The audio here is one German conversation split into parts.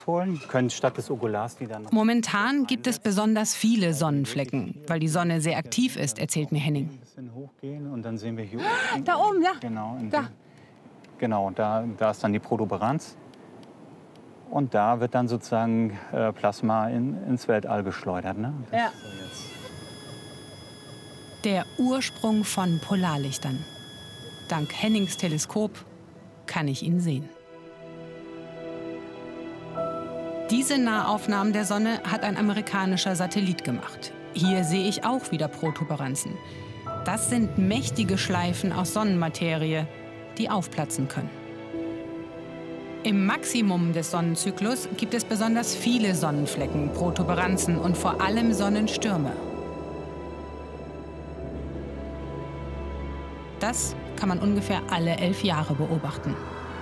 holen können, statt des Okulars, die dann... Momentan gibt es besonders viele Sonnenflecken, weil die Sonne sehr aktiv ist, erzählt mir Henning. Ein bisschen hochgehen und dann sehen wir hier unten, Da oben, ja. genau, Da. Genau, da ist dann die Protuberanz. Und da wird dann sozusagen Plasma ins Weltall geschleudert. Ne? Ja. Ist so jetzt. Der Ursprung von Polarlichtern. Dank Hennings Teleskop kann ich ihn sehen. Diese Nahaufnahmen der Sonne hat ein amerikanischer Satellit gemacht. Hier sehe ich auch wieder Protuberanzen. Das sind mächtige Schleifen aus Sonnenmaterie, die aufplatzen können. Im Maximum des Sonnenzyklus gibt es besonders viele Sonnenflecken, Protuberanzen und vor allem Sonnenstürme. Das kann man ungefähr alle 11 Jahre beobachten.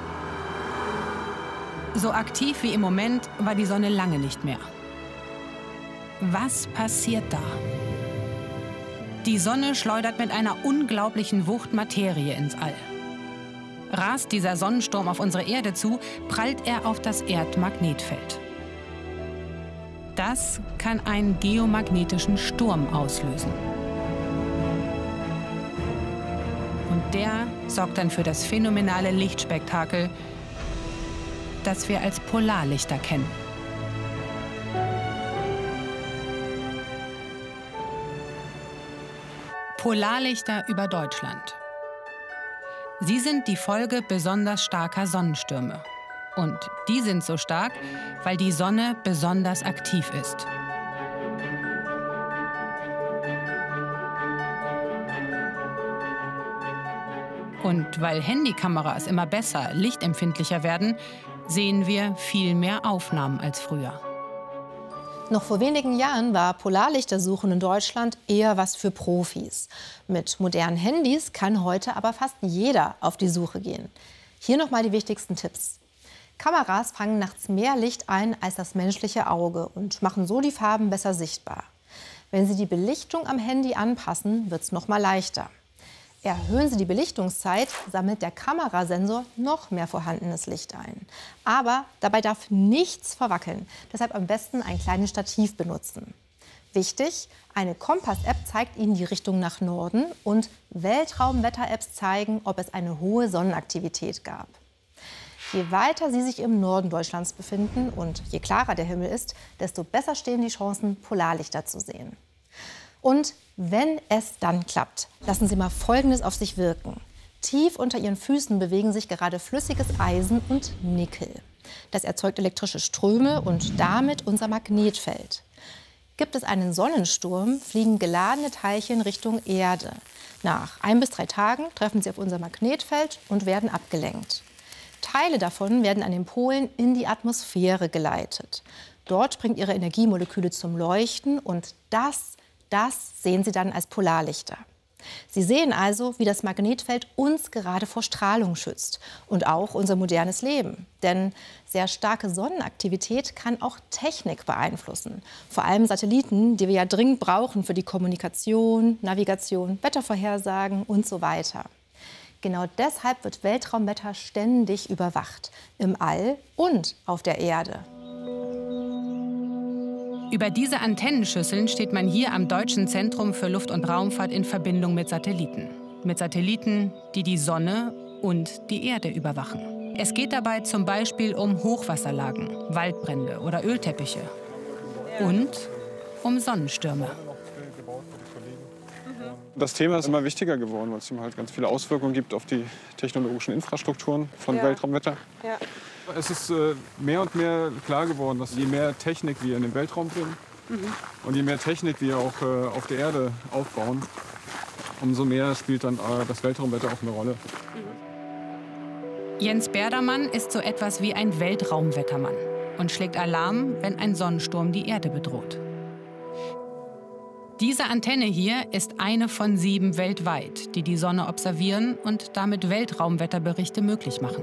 So aktiv wie im Moment war die Sonne lange nicht mehr. Was passiert da? Die Sonne schleudert mit einer unglaublichen Wucht Materie ins All. Rast dieser Sonnensturm auf unsere Erde zu, prallt er auf das Erdmagnetfeld. Das kann einen geomagnetischen Sturm auslösen. Und der sorgt dann für das phänomenale Lichtspektakel, das wir als Polarlichter kennen. Polarlichter über Deutschland. Sie sind die Folge besonders starker Sonnenstürme. Und die sind so stark, weil die Sonne besonders aktiv ist. Und weil Handykameras immer besser, lichtempfindlicher werden, sehen wir viel mehr Aufnahmen als früher. Noch vor wenigen Jahren war Polarlichtersuchen in Deutschland eher was für Profis. Mit modernen Handys kann heute aber fast jeder auf die Suche gehen. Hier noch mal die wichtigsten Tipps. Kameras fangen nachts mehr Licht ein als das menschliche Auge und machen so die Farben besser sichtbar. Wenn Sie die Belichtung am Handy anpassen, wird es noch mal leichter. Erhöhen Sie die Belichtungszeit, sammelt der Kamerasensor noch mehr vorhandenes Licht ein. Aber dabei darf nichts verwackeln. Deshalb am besten ein kleines Stativ benutzen. Wichtig, eine Kompass-App zeigt Ihnen die Richtung nach Norden und Weltraumwetter-Apps zeigen, ob es eine hohe Sonnenaktivität gab. Je weiter Sie sich im Norden Deutschlands befinden und je klarer der Himmel ist, desto besser stehen die Chancen, Polarlichter zu sehen. Und wenn es dann klappt, lassen Sie mal Folgendes auf sich wirken. Tief unter Ihren Füßen bewegen sich gerade flüssiges Eisen und Nickel. Das erzeugt elektrische Ströme und damit unser Magnetfeld. Gibt es einen Sonnensturm, fliegen geladene Teilchen Richtung Erde. Nach 1 bis 3 Tagen treffen sie auf unser Magnetfeld und werden abgelenkt. Teile davon werden an den Polen in die Atmosphäre geleitet. Dort bringt ihre Energiemoleküle zum Leuchten und das sehen Sie dann als Polarlichter. Sie sehen also, wie das Magnetfeld uns gerade vor Strahlung schützt und auch unser modernes Leben. Denn sehr starke Sonnenaktivität kann auch Technik beeinflussen. Vor allem Satelliten, die wir ja dringend brauchen für die Kommunikation, Navigation, Wettervorhersagen und so weiter. Genau deshalb wird Weltraumwetter ständig überwacht, im All und auf der Erde. Über diese Antennenschüsseln steht man hier am Deutschen Zentrum für Luft- und Raumfahrt in Verbindung mit Satelliten. Mit Satelliten, die die Sonne und die Erde überwachen. Es geht dabei zum Beispiel um Hochwasserlagen, Waldbrände oder Ölteppiche. Und um Sonnenstürme. Das Thema ist immer wichtiger geworden, weil es halt ganz viele Auswirkungen gibt auf die technologischen Infrastrukturen von Weltraumwetter. Ja. Es ist mehr und mehr klar geworden, dass je mehr Technik wir in den Weltraum bringen und je mehr Technik wir auch auf der Erde aufbauen, umso mehr spielt dann das Weltraumwetter auch eine Rolle. Jens Berdermann ist so etwas wie ein Weltraumwettermann und schlägt Alarm, wenn ein Sonnensturm die Erde bedroht. Diese Antenne hier ist eine von 7 weltweit, die die Sonne observieren und damit Weltraumwetterberichte möglich machen.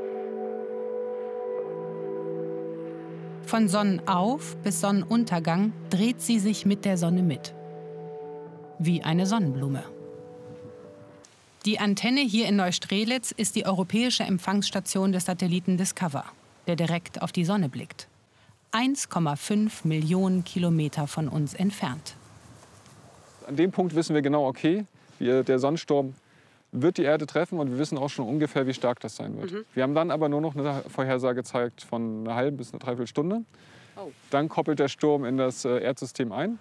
Von Sonnenauf- bis Sonnenuntergang dreht sie sich mit der Sonne mit. Wie eine Sonnenblume. Die Antenne hier in Neustrelitz ist die europäische Empfangsstation des Satelliten Discover, der direkt auf die Sonne blickt. 1,5 Millionen Kilometer von uns entfernt. An dem Punkt wissen wir genau, okay, der Sonnensturm wird die Erde treffen und wir wissen auch schon ungefähr, wie stark das sein wird. Wir haben dann aber nur noch eine Vorhersagezeit von einer halben bis einer Dreiviertelstunde. Dann koppelt der Sturm in das Erdsystem ein.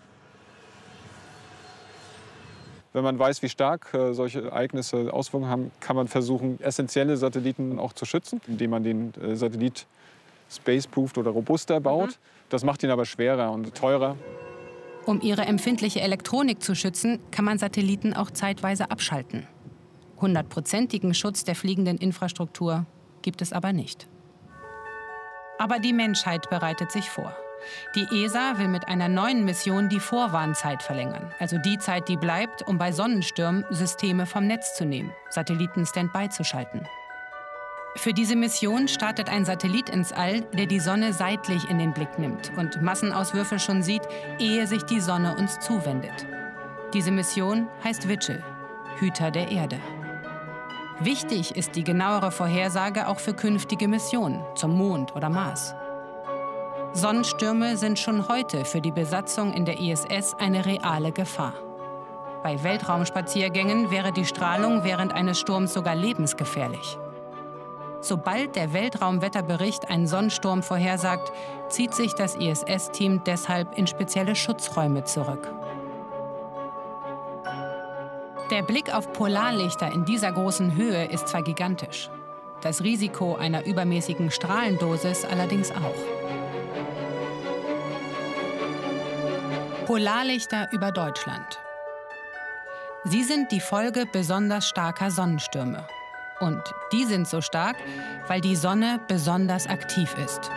Wenn man weiß, wie stark solche Ereignisse Auswirkungen haben, kann man versuchen, essentielle Satelliten auch zu schützen, indem man den Satellit spaceproofed oder robuster baut. Das macht ihn aber schwerer und teurer. Um ihre empfindliche Elektronik zu schützen, kann man Satelliten auch zeitweise abschalten. 100%igen Schutz der fliegenden Infrastruktur gibt es aber nicht. Aber die Menschheit bereitet sich vor. Die ESA will mit einer neuen Mission die Vorwarnzeit verlängern, also die Zeit, die bleibt, um bei Sonnenstürmen Systeme vom Netz zu nehmen, Satelliten Standby zu schalten. Für diese Mission startet ein Satellit ins All, der die Sonne seitlich in den Blick nimmt und Massenauswürfe schon sieht, ehe sich die Sonne uns zuwendet. Diese Mission heißt Vigil, Hüter der Erde. Wichtig ist die genauere Vorhersage auch für künftige Missionen zum Mond oder Mars. Sonnenstürme sind schon heute für die Besatzung in der ISS eine reale Gefahr. Bei Weltraumspaziergängen wäre die Strahlung während eines Sturms sogar lebensgefährlich. Sobald der Weltraumwetterbericht einen Sonnensturm vorhersagt, zieht sich das ISS-Team deshalb in spezielle Schutzräume zurück. Der Blick auf Polarlichter in dieser großen Höhe ist zwar gigantisch, das Risiko einer übermäßigen Strahlendosis allerdings auch. Polarlichter über Deutschland. Sie sind die Folge besonders starker Sonnenstürme. Und die sind so stark, weil die Sonne besonders aktiv ist.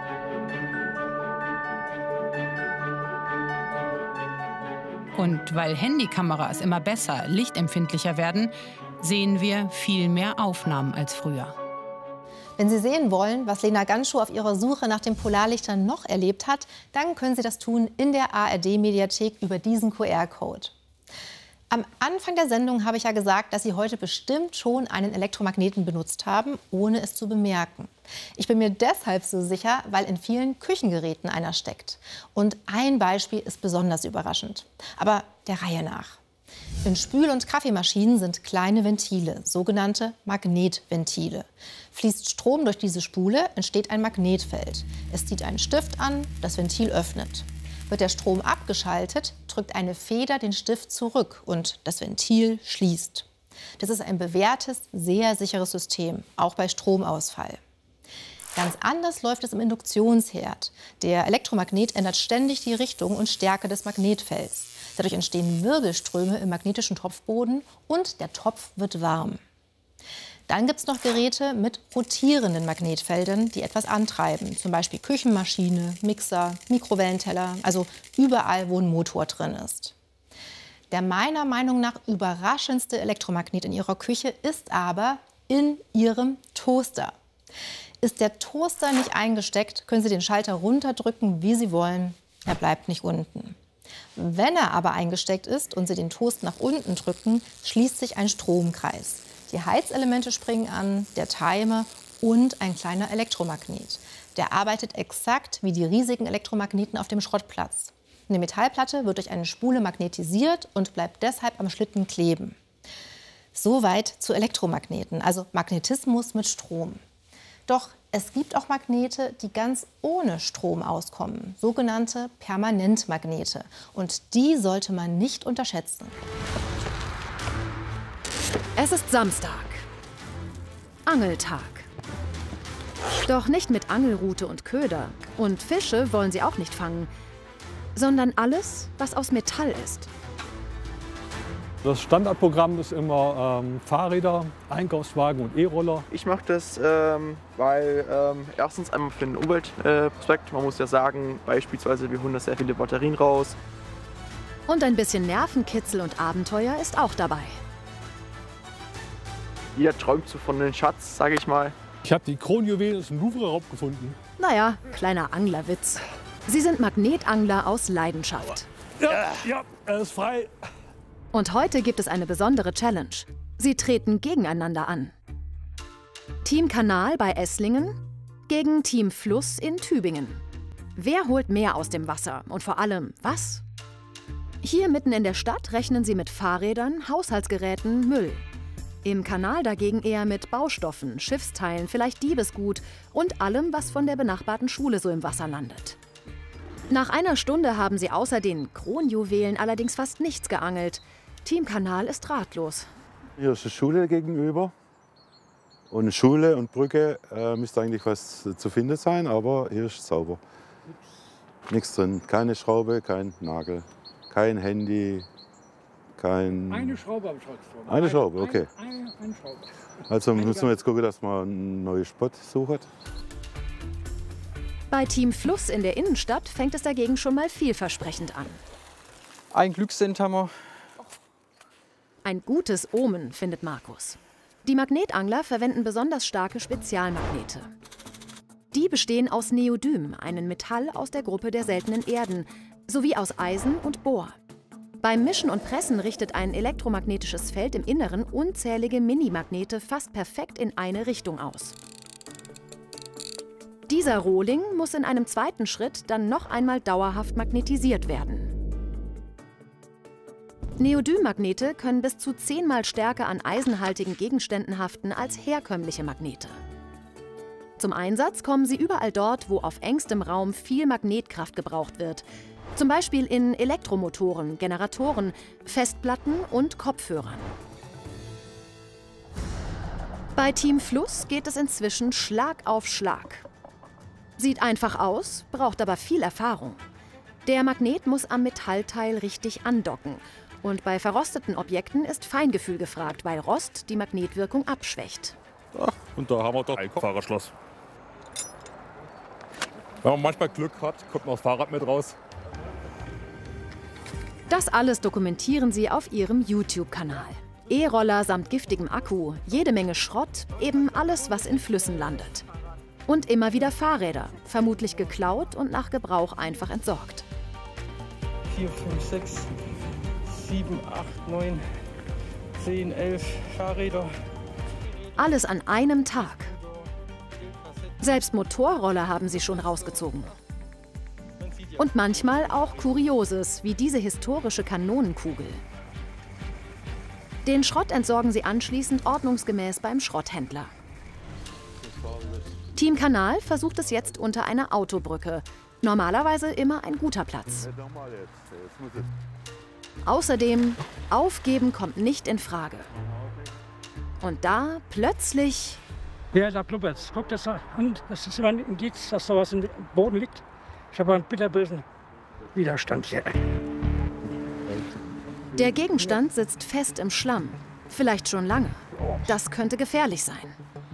Und weil Handykameras immer besser, lichtempfindlicher werden, sehen wir viel mehr Aufnahmen als früher. Wenn Sie sehen wollen, was Lena Ganschow auf ihrer Suche nach den Polarlichtern noch erlebt hat, dann können Sie das tun in der ARD-Mediathek über diesen QR-Code. Am Anfang der Sendung habe ich ja gesagt, dass Sie heute bestimmt schon einen Elektromagneten benutzt haben, ohne es zu bemerken. Ich bin mir deshalb so sicher, weil in vielen Küchengeräten einer steckt. Und ein Beispiel ist besonders überraschend. Aber der Reihe nach. In Spül- und Kaffeemaschinen sind kleine Ventile, sogenannte Magnetventile. Fließt Strom durch diese Spule, entsteht ein Magnetfeld. Es zieht einen Stift an, das Ventil öffnet. Wird der Strom abgeschaltet, drückt eine Feder den Stift zurück und das Ventil schließt. Das ist ein bewährtes, sehr sicheres System, auch bei Stromausfall. Ganz anders läuft es im Induktionsherd. Der Elektromagnet ändert ständig die Richtung und Stärke des Magnetfelds. Dadurch entstehen Wirbelströme im magnetischen Topfboden und der Topf wird warm. Dann gibt es noch Geräte mit rotierenden Magnetfeldern, die etwas antreiben. Zum Beispiel Küchenmaschine, Mixer, Mikrowellenteller, also überall, wo ein Motor drin ist. Der meiner Meinung nach überraschendste Elektromagnet in Ihrer Küche ist aber in Ihrem Toaster. Ist der Toaster nicht eingesteckt, können Sie den Schalter runterdrücken, wie Sie wollen. Er bleibt nicht unten. Wenn er aber eingesteckt ist und Sie den Toast nach unten drücken, schließt sich ein Stromkreis. Die Heizelemente springen an, der Timer und ein kleiner Elektromagnet. Der arbeitet exakt wie die riesigen Elektromagneten auf dem Schrottplatz. Eine Metallplatte wird durch eine Spule magnetisiert und bleibt deshalb am Schlitten kleben. Soweit zu Elektromagneten, also Magnetismus mit Strom. Doch es gibt auch Magnete, die ganz ohne Strom auskommen, sogenannte Permanentmagnete. Und die sollte man nicht unterschätzen. Es ist Samstag. Angeltag. Doch nicht mit Angelrute und Köder. Und Fische wollen sie auch nicht fangen, sondern alles, was aus Metall ist. Das Standardprogramm ist immer Fahrräder, Einkaufswagen und E-Roller. Ich mache das, weil erstens einmal für den Umweltaspekt, man muss ja sagen, beispielsweise wir holen da sehr viele Batterien raus. Und ein bisschen Nervenkitzel und Abenteuer ist auch dabei. Jeder träumt so von einem Schatz, sage ich mal. Ich habe die Kronjuwelen aus dem Louvre-Raub gefunden. Naja, kleiner Anglerwitz. Sie sind Magnetangler aus Leidenschaft. Ja, er ist frei. Und heute gibt es eine besondere Challenge. Sie treten gegeneinander an. Team Kanal bei Esslingen gegen Team Fluss in Tübingen. Wer holt mehr aus dem Wasser und vor allem was? Hier mitten in der Stadt rechnen sie mit Fahrrädern, Haushaltsgeräten, Müll. Im Kanal dagegen eher mit Baustoffen, Schiffsteilen, vielleicht Diebesgut und allem, was von der benachbarten Schule so im Wasser landet. Nach einer Stunde haben sie außer den Kronjuwelen allerdings fast nichts geangelt. Team Kanal ist ratlos. Hier ist eine Schule gegenüber. Und Schule und Brücke müsste eigentlich was zu finden sein, aber hier ist es sauber. Nichts drin, keine Schraube, kein Nagel, kein Handy, kein... Eine Schraube am Schrottturm. Eine Schraube, okay. Eine Schraube. Also müssen wir jetzt gucken, dass wir einen neuen Spot suchen. Bei Team Fluss in der Innenstadt fängt es dagegen schon mal vielversprechend an. Ein Glückscent haben wir. Ein gutes Omen, findet Markus. Die Magnetangler verwenden besonders starke Spezialmagnete. Die bestehen aus Neodym, einem Metall aus der Gruppe der seltenen Erden, sowie aus Eisen und Bohr. Beim Mischen und Pressen richtet ein elektromagnetisches Feld im Inneren unzählige Minimagnete fast perfekt in eine Richtung aus. Dieser Rohling muss in einem zweiten Schritt dann noch einmal dauerhaft magnetisiert werden. Neodym-Magnete können bis zu 10-mal stärker an eisenhaltigen Gegenständen haften als herkömmliche Magnete. Zum Einsatz kommen sie überall dort, wo auf engstem Raum viel Magnetkraft gebraucht wird. Zum Beispiel in Elektromotoren, Generatoren, Festplatten und Kopfhörern. Bei Team Fluss geht es inzwischen Schlag auf Schlag. Sieht einfach aus, braucht aber viel Erfahrung. Der Magnet muss am Metallteil richtig andocken. Und bei verrosteten Objekten ist Feingefühl gefragt, weil Rost die Magnetwirkung abschwächt. Ach, und da haben wir doch ein Fahrradschloss. Wenn man manchmal Glück hat, kommt noch das Fahrrad mit raus. Das alles dokumentieren sie auf ihrem YouTube-Kanal. E-Roller samt giftigem Akku, jede Menge Schrott, eben alles, was in Flüssen landet. Und immer wieder Fahrräder, vermutlich geklaut und nach Gebrauch einfach entsorgt. 4, 5, 6, 7, 8, 9, 10, 11 Fahrräder. Alles an einem Tag. Selbst Motorroller haben sie schon rausgezogen. Und manchmal auch Kurioses, wie diese historische Kanonenkugel. Den Schrott entsorgen sie anschließend ordnungsgemäß beim Schrotthändler. Team Kanal versucht es jetzt unter einer Autobrücke. Normalerweise immer ein guter Platz. Außerdem, aufgeben kommt nicht in Frage. Und da plötzlich... Ja, da blubbert's. Guck das an. Das ist immer ein Indiz, dass da was im Boden liegt. Ich habe einen bitterbösen Widerstand hier. Der Gegenstand sitzt fest im Schlamm. Vielleicht schon lange. Das könnte gefährlich sein.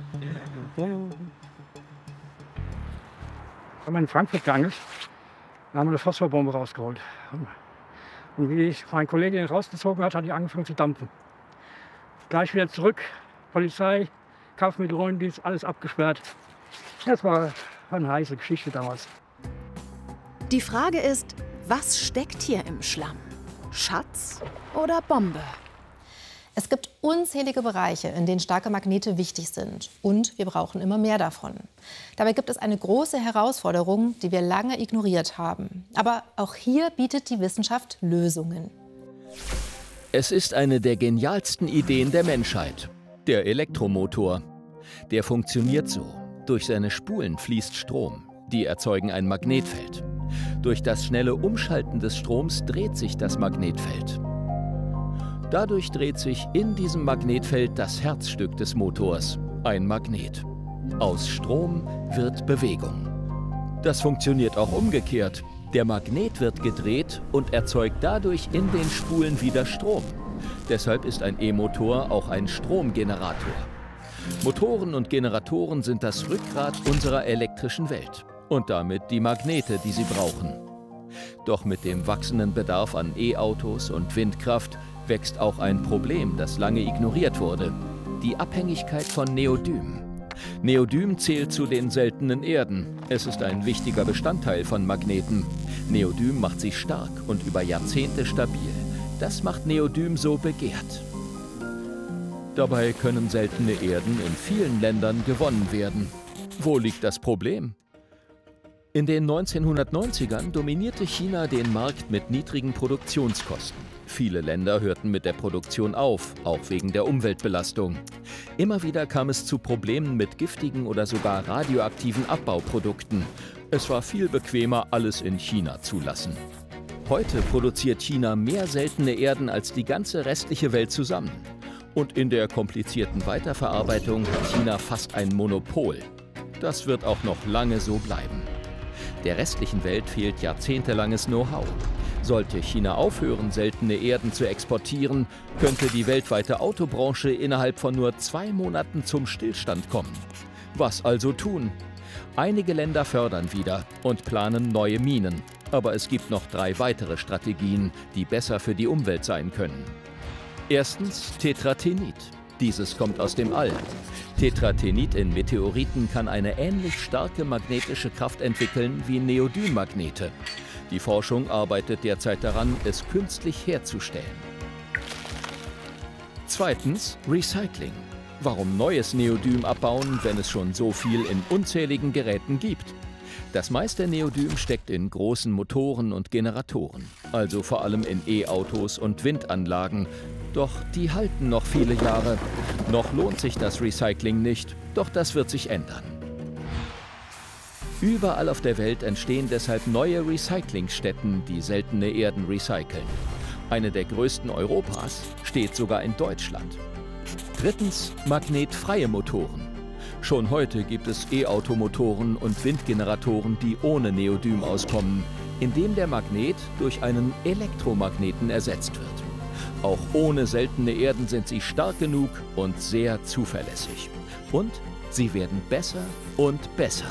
Wenn man in Frankfurt gegangen ist, da haben wir eine Phosphorbombe rausgeholt. Und wie ich mein Kollege den rausgezogen hat, hat die angefangen zu dampfen. Gleich wieder zurück, Polizei, Kaufmittelräumdienst, alles abgesperrt. Das war eine heiße Geschichte damals. Die Frage ist, was steckt hier im Schlamm? Schatz oder Bombe? Es gibt unzählige Bereiche, in denen starke Magnete wichtig sind. Und wir brauchen immer mehr davon. Dabei gibt es eine große Herausforderung, die wir lange ignoriert haben. Aber auch hier bietet die Wissenschaft Lösungen. Es ist eine der genialsten Ideen der Menschheit. Der Elektromotor. Der funktioniert so. Durch seine Spulen fließt Strom. Die erzeugen ein Magnetfeld. Durch das schnelle Umschalten des Stroms dreht sich das Magnetfeld. Dadurch dreht sich in diesem Magnetfeld das Herzstück des Motors, ein Magnet. Aus Strom wird Bewegung. Das funktioniert auch umgekehrt. Der Magnet wird gedreht und erzeugt dadurch in den Spulen wieder Strom. Deshalb ist ein E-Motor auch ein Stromgenerator. Motoren und Generatoren sind das Rückgrat unserer elektrischen Welt und damit die Magnete, die sie brauchen. Doch mit dem wachsenden Bedarf an E-Autos und Windkraft wächst auch ein Problem, das lange ignoriert wurde: die Abhängigkeit von Neodym. Neodym zählt zu den seltenen Erden. Es ist ein wichtiger Bestandteil von Magneten. Neodym macht sie stark und über Jahrzehnte stabil. Das macht Neodym so begehrt. Dabei können seltene Erden in vielen Ländern gewonnen werden. Wo liegt das Problem? In den 1990ern dominierte China den Markt mit niedrigen Produktionskosten. Viele Länder hörten mit der Produktion auf, auch wegen der Umweltbelastung. Immer wieder kam es zu Problemen mit giftigen oder sogar radioaktiven Abbauprodukten. Es war viel bequemer, alles in China zu lassen. Heute produziert China mehr seltene Erden als die ganze restliche Welt zusammen. Und in der komplizierten Weiterverarbeitung hat China fast ein Monopol. Das wird auch noch lange so bleiben. Der restlichen Welt fehlt jahrzehntelanges Know-how. Sollte China aufhören, seltene Erden zu exportieren, könnte die weltweite Autobranche innerhalb von nur 2 Monaten zum Stillstand kommen. Was also tun? Einige Länder fördern wieder und planen neue Minen. Aber es gibt noch 3 weitere Strategien, die besser für die Umwelt sein können. Erstens Tetratenit. Dieses kommt aus dem All. Tetratenit in Meteoriten kann eine ähnlich starke magnetische Kraft entwickeln wie Neodym-Magnete. Die Forschung arbeitet derzeit daran, es künstlich herzustellen. Zweitens Recycling. Warum neues Neodym abbauen, wenn es schon so viel in unzähligen Geräten gibt? Das meiste Neodym steckt in großen Motoren und Generatoren, also vor allem in E-Autos und Windanlagen. Doch die halten noch viele Jahre. Noch lohnt sich das Recycling nicht, doch das wird sich ändern. Überall auf der Welt entstehen deshalb neue Recyclingstätten, die seltene Erden recyceln. Eine der größten Europas steht sogar in Deutschland. Drittens magnetfreie Motoren. Schon heute gibt es E-Automotoren und Windgeneratoren, die ohne Neodym auskommen, indem der Magnet durch einen Elektromagneten ersetzt wird. Auch ohne seltene Erden sind sie stark genug und sehr zuverlässig. Und sie werden besser und besser.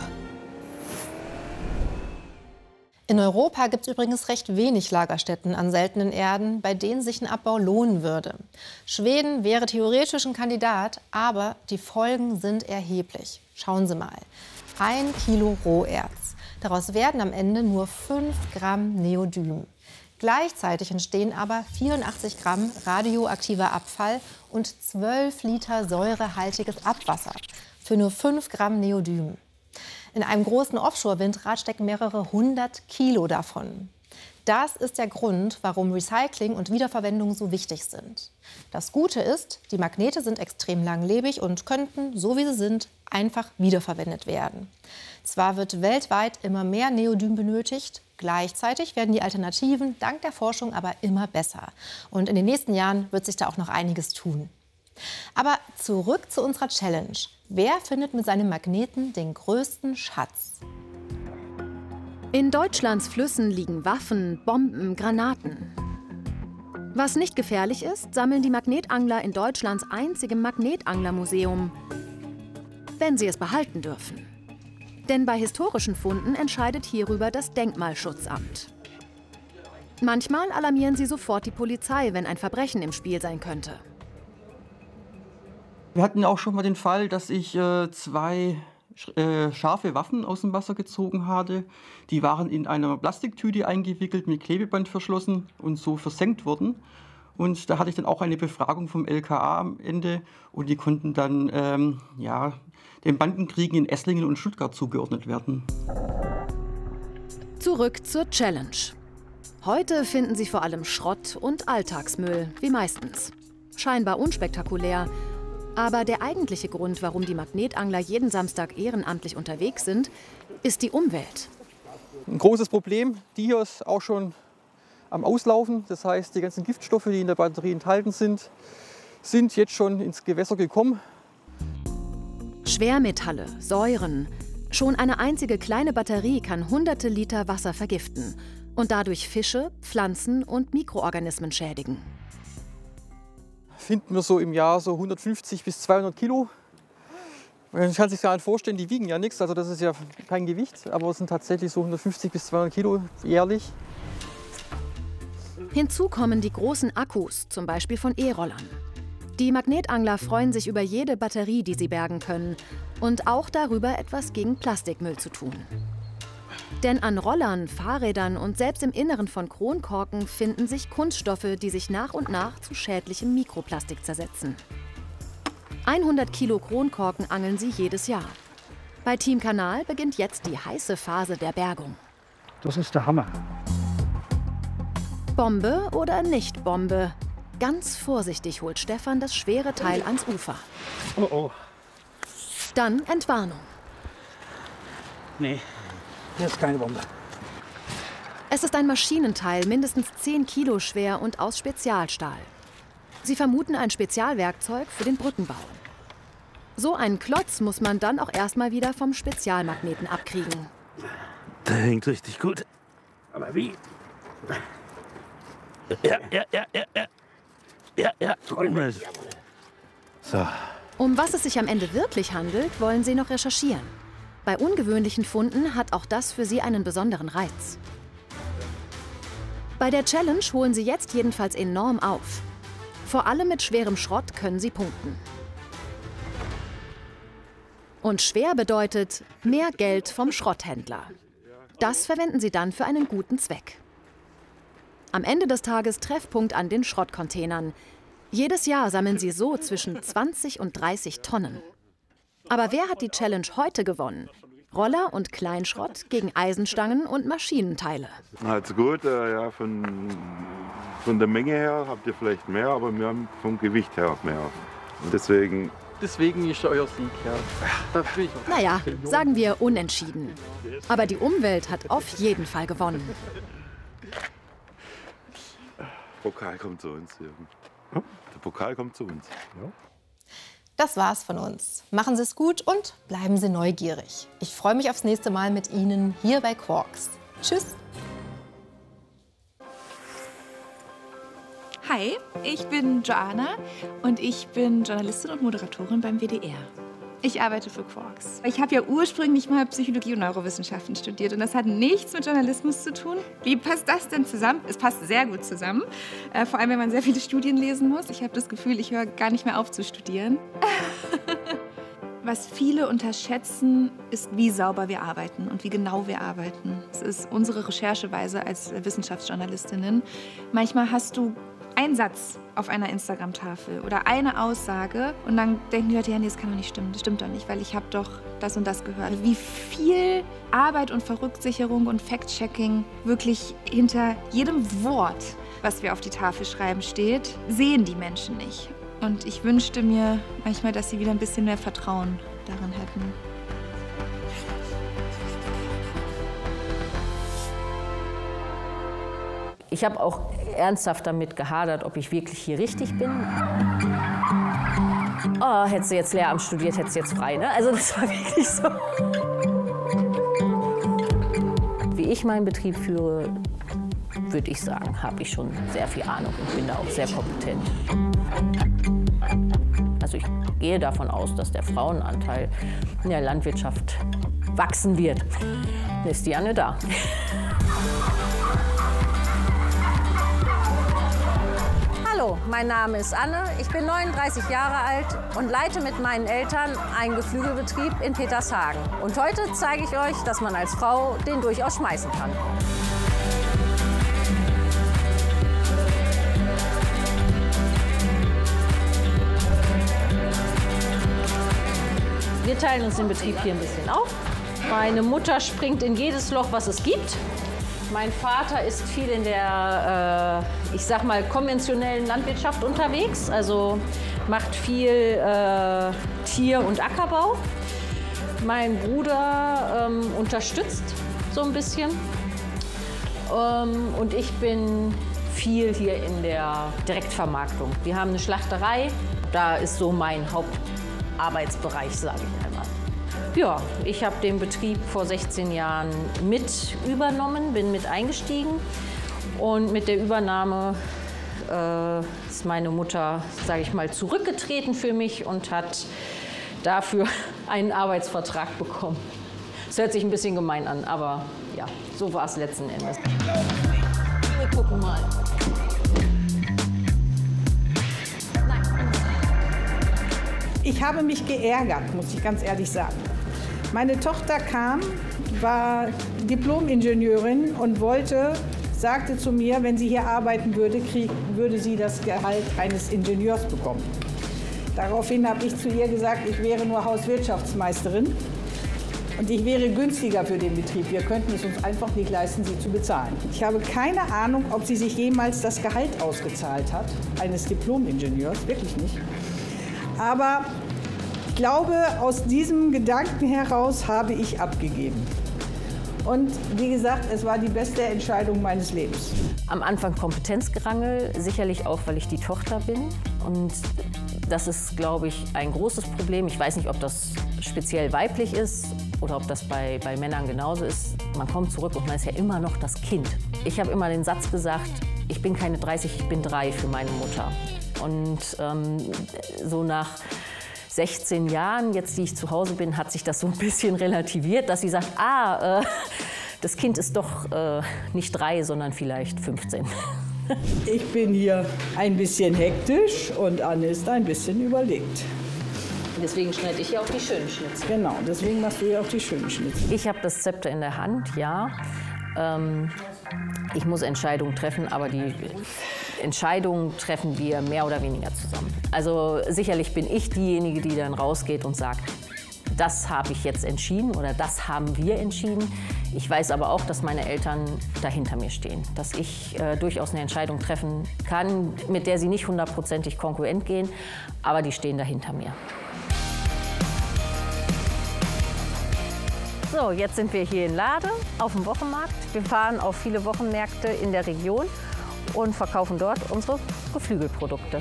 In Europa gibt es übrigens recht wenig Lagerstätten an seltenen Erden, bei denen sich ein Abbau lohnen würde. Schweden wäre theoretisch ein Kandidat, aber die Folgen sind erheblich. Schauen Sie mal. 1 Kilo Roherz. Daraus werden am Ende nur 5 Gramm Neodym. Gleichzeitig entstehen aber 84 Gramm radioaktiver Abfall und 12 Liter säurehaltiges Abwasser für nur 5 Gramm Neodym. In einem großen Offshore-Windrad stecken mehrere 100 Kilo davon. Das ist der Grund, warum Recycling und Wiederverwendung so wichtig sind. Das Gute ist, die Magnete sind extrem langlebig und könnten, so wie sie sind, einfach wiederverwendet werden. Zwar wird weltweit immer mehr Neodym benötigt, gleichzeitig werden die Alternativen dank der Forschung aber immer besser. Und in den nächsten Jahren wird sich da auch noch einiges tun. Aber zurück zu unserer Challenge. Wer findet mit seinem Magneten den größten Schatz? In Deutschlands Flüssen liegen Waffen, Bomben, Granaten. Was nicht gefährlich ist, sammeln die Magnetangler in Deutschlands einzigem Magnetanglermuseum, wenn sie es behalten dürfen. Denn bei historischen Funden entscheidet hierüber das Denkmalschutzamt. Manchmal alarmieren sie sofort die Polizei, wenn ein Verbrechen im Spiel sein könnte. Wir hatten auch schon mal den Fall, dass ich 2 scharfe Waffen aus dem Wasser gezogen hatte. Die waren in einer Plastiktüte eingewickelt, mit Klebeband verschlossen und so versenkt worden. Und da hatte ich dann auch eine Befragung vom LKA am Ende und die konnten dann den Bandenkriegen in Esslingen und Stuttgart zugeordnet werden. Zurück zur Challenge. Heute finden Sie vor allem Schrott und Alltagsmüll, wie meistens. Scheinbar unspektakulär. Aber der eigentliche Grund, warum die Magnetangler jeden Samstag ehrenamtlich unterwegs sind, ist die Umwelt. Ein großes Problem, die hier ist auch schon am Auslaufen. Das heißt, die ganzen Giftstoffe, die in der Batterie enthalten sind, sind jetzt schon ins Gewässer gekommen. Schwermetalle, Säuren. Schon eine einzige kleine Batterie kann hunderte Liter Wasser vergiften und dadurch Fische, Pflanzen und Mikroorganismen schädigen. Finden wir so im Jahr so 150 bis 200 Kilo. Man kann sich gar nicht vorstellen, die wiegen ja nichts, also das ist ja kein Gewicht, aber es sind tatsächlich so 150 bis 200 Kilo jährlich. Hinzu kommen die großen Akkus, zum Beispiel von E-Rollern. Die Magnetangler freuen sich über jede Batterie, die sie bergen können und auch darüber, etwas gegen Plastikmüll zu tun. Denn an Rollern, Fahrrädern und selbst im Inneren von Kronkorken finden sich Kunststoffe, die sich nach und nach zu schädlichem Mikroplastik zersetzen. 100 Kilo Kronkorken angeln sie jedes Jahr. Bei Team Kanal beginnt jetzt die heiße Phase der Bergung. Das ist der Hammer. Bombe oder nicht Bombe? Ganz vorsichtig holt Stefan das schwere Teil ans Ufer. Oh oh. Dann Entwarnung. Nee, hier ist keine Bombe. Es ist ein Maschinenteil, mindestens 10 Kilo schwer und aus Spezialstahl. Sie vermuten ein Spezialwerkzeug für den Brückenbau. So einen Klotz muss man dann auch erstmal wieder vom Spezialmagneten abkriegen. Der hängt richtig gut. Aber wie? Ja. So. Um was es sich am Ende wirklich handelt, wollen sie noch recherchieren. Bei ungewöhnlichen Funden hat auch das für sie einen besonderen Reiz. Bei der Challenge holen sie jetzt jedenfalls enorm auf. Vor allem mit schwerem Schrott können sie punkten. Und schwer bedeutet mehr Geld vom Schrotthändler. Das verwenden sie dann für einen guten Zweck. Am Ende des Tages Treffpunkt an den Schrottcontainern. Jedes Jahr sammeln sie so zwischen 20 und 30 Tonnen. Aber wer hat die Challenge heute gewonnen? Roller und Kleinschrott gegen Eisenstangen und Maschinenteile. Also gut, ja, von der Menge her habt ihr vielleicht mehr, aber wir haben vom Gewicht her mehr. Und deswegen ist euer Sieg, ja. Naja, sagen wir unentschieden. Aber die Umwelt hat auf jeden Fall gewonnen. Pokal kommt zu uns. Ja. Der Pokal kommt zu uns. Ja. Das war's von uns. Machen Sie es gut und bleiben Sie neugierig. Ich freue mich aufs nächste Mal mit Ihnen hier bei Quarks. Tschüss. Hi, ich bin Joanna und ich bin Journalistin und Moderatorin beim WDR. Ich arbeite für Quarks. Ich habe ja ursprünglich mal Psychologie und Neurowissenschaften studiert und das hat nichts mit Journalismus zu tun. Wie passt das denn zusammen? Es passt sehr gut zusammen, vor allem wenn man sehr viele Studien lesen muss. Ich habe das Gefühl, ich höre gar nicht mehr auf zu studieren. Was viele unterschätzen, ist, wie sauber wir arbeiten und wie genau wir arbeiten. Das ist unsere Rechercheweise als Wissenschaftsjournalistinnen. Manchmal hast du einen Satz auf einer Instagram-Tafel oder eine Aussage und dann denken die Leute, ja, nee, das kann doch nicht stimmen. Das stimmt doch nicht, weil ich habe doch das und das gehört. Wie viel Arbeit und Verrücksicherung und Fact-Checking wirklich hinter jedem Wort, was wir auf die Tafel schreiben, steht, sehen die Menschen nicht. Und ich wünschte mir manchmal, dass sie wieder ein bisschen mehr Vertrauen darin hätten. Ich habe auch ernsthaft damit gehadert, ob ich wirklich hier richtig bin. Oh, hättest du jetzt Lehramt studiert, hättest du jetzt frei, ne? Also das war wirklich so. Wie ich meinen Betrieb führe, würde ich sagen, habe ich schon sehr viel Ahnung und bin da auch sehr kompetent. Also ich gehe davon aus, dass der Frauenanteil in der Landwirtschaft wachsen wird. Dann ist die Anne da. Hallo, mein Name ist Anne, ich bin 39 Jahre alt und leite mit meinen Eltern einen Geflügelbetrieb in Petershagen. Und heute zeige ich euch, dass man als Frau den durchaus schmeißen kann. Wir teilen uns den Betrieb hier ein bisschen auf. Meine Mutter springt in jedes Loch, was es gibt. Mein Vater ist viel in der, ich sag mal, konventionellen Landwirtschaft unterwegs. Also macht viel Tier- und Ackerbau. Mein Bruder unterstützt so ein bisschen. Und ich bin viel hier in der Direktvermarktung. Wir haben eine Schlachterei. Da ist so mein Hauptarbeitsbereich, sage ich einmal. Ja, ich habe den Betrieb vor 16 Jahren mit übernommen, bin mit eingestiegen. Und mit der Übernahme ist meine Mutter, sage ich mal, zurückgetreten für mich und hat dafür einen Arbeitsvertrag bekommen. Das hört sich ein bisschen gemein an, aber ja, so war es letzten Endes. Wir gucken mal. Ich habe mich geärgert, muss ich ganz ehrlich sagen. Meine Tochter kam, war Diplom-Ingenieurin und sagte zu mir, wenn sie hier arbeiten würde, würde sie das Gehalt eines Ingenieurs bekommen. Daraufhin habe ich zu ihr gesagt, ich wäre nur Hauswirtschaftsmeisterin. Und ich wäre günstiger für den Betrieb. Wir könnten es uns einfach nicht leisten, sie zu bezahlen. Ich habe keine Ahnung, ob sie sich jemals das Gehalt ausgezahlt hat, eines Diplom-Ingenieurs, wirklich nicht. Aber ich glaube, aus diesem Gedanken heraus habe ich abgegeben. Und wie gesagt, es war die beste Entscheidung meines Lebens. Am Anfang Kompetenzgerangel, sicherlich auch, weil ich die Tochter bin. Und das ist, glaube ich, ein großes Problem. Ich weiß nicht, ob das speziell weiblich ist oder ob das bei Männern genauso ist. Man kommt zurück und man ist ja immer noch das Kind. Ich habe immer den Satz gesagt, ich bin keine 30, ich bin 3 für meine Mutter. Und so nach 16 Jahren, jetzt die ich zu Hause bin, hat sich das so ein bisschen relativiert, dass sie sagt, das Kind ist doch nicht 3, sondern vielleicht 15. Ich bin hier ein bisschen hektisch und Anne ist ein bisschen überlegt. Deswegen schneide ich ja auch die schönen Schnitzel. Genau, deswegen machst du ja auch die schönen Schnitzel. Ich habe das Zepter in der Hand, ja. Ich muss Entscheidungen treffen, aber die Entscheidungen treffen wir mehr oder weniger zusammen. Also sicherlich bin ich diejenige, die dann rausgeht und sagt, das habe ich jetzt entschieden oder das haben wir entschieden. Ich weiß aber auch, dass meine Eltern dahinter mir stehen. Dass ich durchaus eine Entscheidung treffen kann, mit der sie nicht 100%ig kongruent gehen, aber die stehen dahinter mir. So, jetzt sind wir hier in Lade auf dem Wochenmarkt. Wir fahren auf viele Wochenmärkte in der Region und verkaufen dort unsere Geflügelprodukte.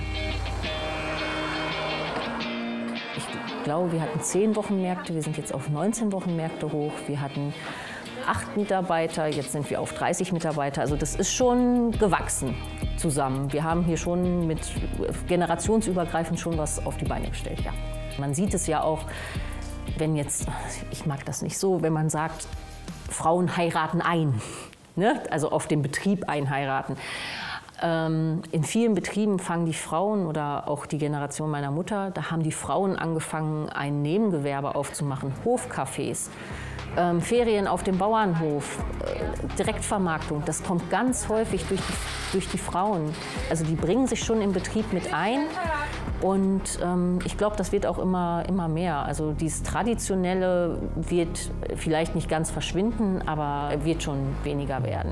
Ich glaube, wir hatten 10 Wochenmärkte, wir sind jetzt auf 19 Wochenmärkte hoch. Wir hatten 8 Mitarbeiter, jetzt sind wir auf 30 Mitarbeiter. Also das ist schon gewachsen zusammen. Wir haben hier schon mit generationsübergreifend schon was auf die Beine gestellt, ja. Man sieht es ja auch, wenn jetzt, ich mag das nicht so, wenn man sagt, Frauen heiraten ein, ne? Also auf dem Betrieb einheiraten. In vielen Betrieben fangen die Frauen oder auch die Generation meiner Mutter, da haben die Frauen angefangen, ein Nebengewerbe aufzumachen, Hofcafés, Ferien auf dem Bauernhof, Direktvermarktung. Das kommt ganz häufig durch die Frauen. Also die bringen sich schon im Betrieb mit ein. Und ich glaube, das wird auch immer mehr. Also dieses Traditionelle wird vielleicht nicht ganz verschwinden, aber wird schon weniger werden.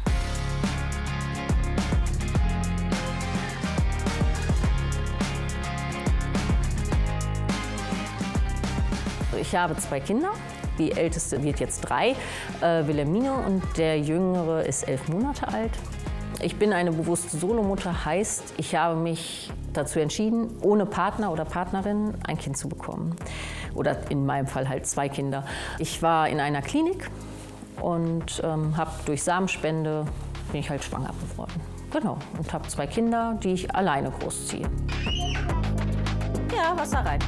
Ich habe 2 Kinder. Die älteste wird jetzt 3, Wilhelmine, und der jüngere ist 11 Monate alt. Ich bin eine bewusste Solomutter, heißt, ich habe mich dazu entschieden, ohne Partner oder Partnerin ein Kind zu bekommen. Oder in meinem Fall halt 2 Kinder. Ich war in einer Klinik und habe durch Samenspende bin ich halt schwanger geworden. Genau, und habe 2 Kinder, die ich alleine großziehe. Ja, Wasser rein.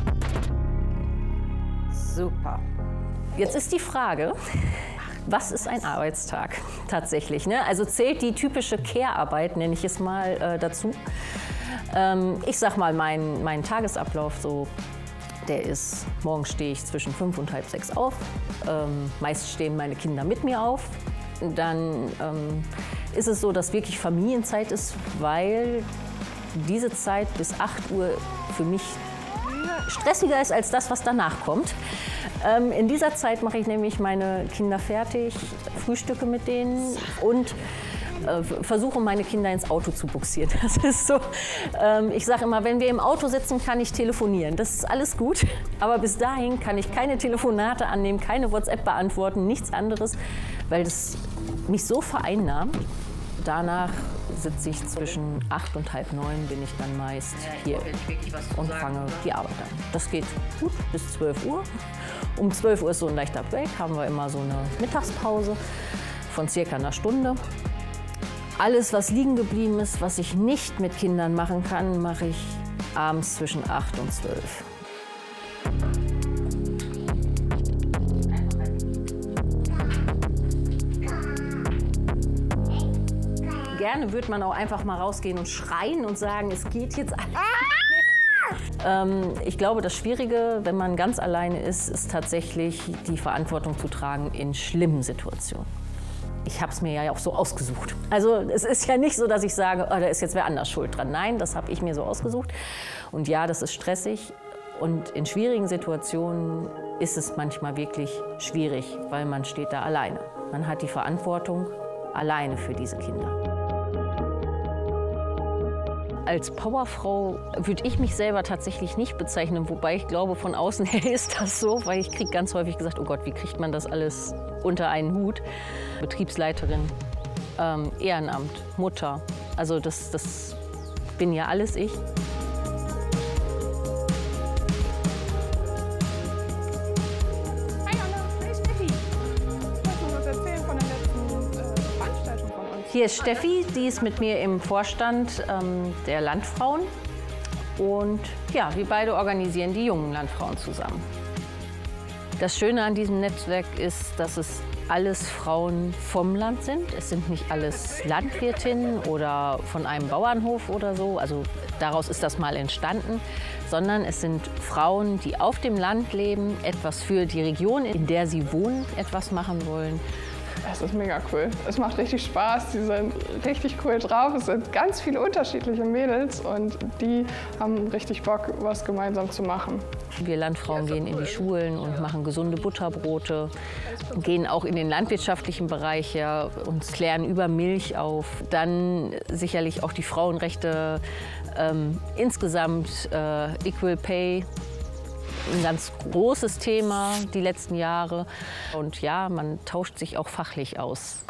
Super. Jetzt ist die Frage, was ist ein Arbeitstag tatsächlich? Ne? Also zählt die typische Care-Arbeit, nenne ich es mal, dazu. Ich sag mal, mein Tagesablauf, so, der ist, morgens stehe ich zwischen 5 und halb 6 auf. Meist stehen meine Kinder mit mir auf. Dann ist es so, dass wirklich Familienzeit ist, weil diese Zeit bis 8 Uhr für mich stressiger ist als das, was danach kommt. In dieser Zeit mache ich nämlich meine Kinder fertig, frühstücke mit denen und versuche, meine Kinder ins Auto zu bugsieren. Das ist so, ich sage immer, wenn wir im Auto sitzen, kann ich telefonieren. Das ist alles gut, aber bis dahin kann ich keine Telefonate annehmen, keine WhatsApp beantworten, nichts anderes, weil das mich so vereinnahmt. Danach sitze ich zwischen 8 und halb 9, bin ich dann meist hier und fange die Arbeit an. Das geht gut bis 12 Uhr. Um 12 Uhr ist so ein leichter Break, haben wir immer so eine Mittagspause von circa einer Stunde. Alles, was liegen geblieben ist, was ich nicht mit Kindern machen kann, mache ich abends zwischen 8 und 12. Gerne würde man auch einfach mal rausgehen und schreien und sagen, es geht jetzt alles. Ich glaube, das Schwierige, wenn man ganz alleine ist, ist tatsächlich die Verantwortung zu tragen in schlimmen Situationen. Ich habe es mir ja auch so ausgesucht. Also es ist ja nicht so, dass ich sage, oh, da ist jetzt wer anders schuld dran. Nein, das habe ich mir so ausgesucht. Und ja, das ist stressig. Und in schwierigen Situationen ist es manchmal wirklich schwierig, weil man steht da alleine. Man hat die Verantwortung alleine für diese Kinder. Als Powerfrau würde ich mich selber tatsächlich nicht bezeichnen, wobei ich glaube, von außen her ist das so, weil ich kriege ganz häufig gesagt, oh Gott, wie kriegt man das alles unter einen Hut? Betriebsleiterin, Ehrenamt, Mutter, also das bin ja alles ich. Hier ist Steffi, die ist mit mir im Vorstand der Landfrauen. Und ja, wir beide organisieren die jungen Landfrauen zusammen. Das Schöne an diesem Netzwerk ist, dass es alles Frauen vom Land sind. Es sind nicht alles Landwirtinnen oder von einem Bauernhof oder so. Also daraus ist das mal entstanden. Sondern es sind Frauen, die auf dem Land leben, etwas für die Region, in der sie wohnen, etwas machen wollen. Es ist mega cool. Es macht richtig Spaß. Die sind richtig cool drauf. Es sind ganz viele unterschiedliche Mädels und die haben richtig Bock, was gemeinsam zu machen. Wir Landfrauen gehen in die Schulen und machen gesunde Butterbrote, gehen auch in den landwirtschaftlichen Bereich und klären über Milch auf. Dann sicherlich auch die Frauenrechte, insgesamt Equal Pay. Ein ganz großes Thema die letzten Jahre. Und ja, man tauscht sich auch fachlich aus.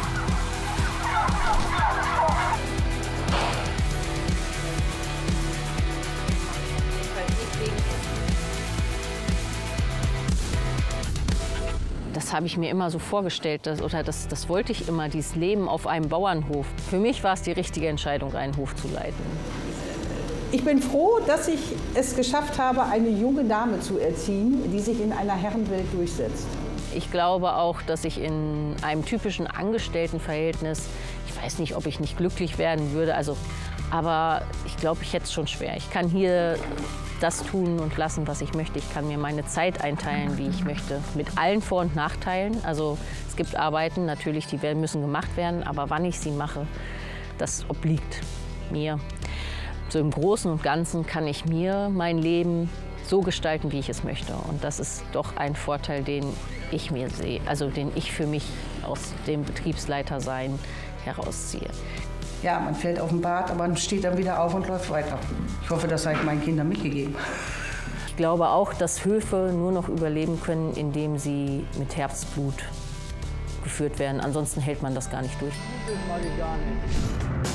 Das habe ich mir immer so vorgestellt, das wollte ich immer, dieses Leben auf einem Bauernhof. Für mich war es die richtige Entscheidung, einen Hof zu leiten. Ich bin froh, dass ich es geschafft habe, eine junge Dame zu erziehen, die sich in einer Herrenwelt durchsetzt. Ich glaube auch, dass ich in einem typischen Angestelltenverhältnis, ich weiß nicht, ob ich nicht glücklich werden würde, aber ich glaube, ich hätte es schon schwer. Ich kann hier das tun und lassen, was ich möchte. Ich kann mir meine Zeit einteilen, wie ich möchte, mit allen Vor- und Nachteilen. Also es gibt Arbeiten, natürlich, die müssen gemacht werden, aber wann ich sie mache, das obliegt mir. So im Großen und Ganzen kann ich mir mein Leben so gestalten, wie ich es möchte. Und das ist doch ein Vorteil, den ich mir sehe, also den ich für mich aus dem Betriebsleitersein herausziehe. Ja, man fällt auf den Bart, aber man steht dann wieder auf und läuft weiter. Ich hoffe, das habe ich meinen Kindern mitgegeben. Ich glaube auch, dass Höfe nur noch überleben können, indem sie mit Herzblut geführt werden. Ansonsten hält man das gar nicht durch. Das mag ich gar nicht.